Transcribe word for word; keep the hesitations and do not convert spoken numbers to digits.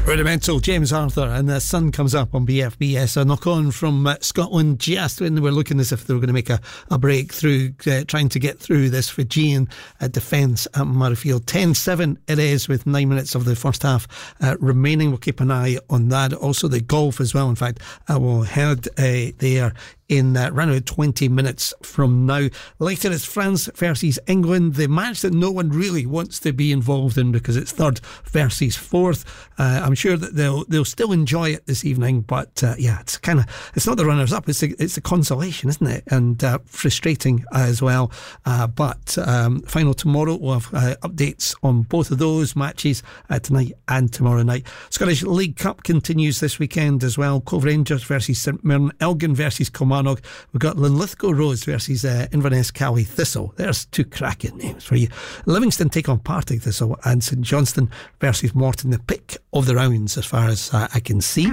Rudimental, James Arthur, and the sun comes up on B F B S. A knock on from uh, Scotland just when they were looking as if they were going to make a, a breakthrough, uh, trying to get through this Fijian uh, defence at Murrayfield. ten seven it is with nine minutes of the first half uh, remaining. We'll keep an eye on that. Also the golf as well. In fact, I will head uh, there in uh, around about twenty minutes from now. Later it's France versus England, the match that no one really wants to be involved in because it's third versus fourth. uh, I'm sure that they'll they'll still enjoy it this evening, but uh, yeah, it's kind of it's not the runners up, it's a, it's a consolation, isn't it? And uh, frustrating as well, uh, but um, final tomorrow. We'll have uh, updates on both of those matches uh, tonight and tomorrow night. Scottish League Cup continues this weekend as well. Cove Rangers versus St Mirren, Elgin versus Kilmarnock. We've got Linlithgow Rose versus uh, Inverness Cowley Thistle. There's two cracking names for you. Livingston take on Partick Thistle, and St Johnstone versus Morton. The pick of the rounds as far as uh, I can see.